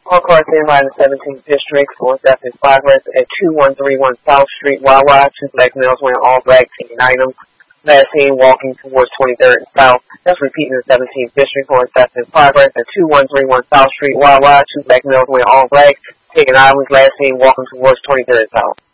On car 10 line 17th District, 4 South and Progress at 2131 South Street, Wawa. Two black males wearing all black, taking items. Last seen walking towards 23rd and South. That's repeating the 17th District, 4 South and Progress at 2131 South Street, Wawa. Two black males wearing all black, taking items. Last seen walking towards 23rd and South.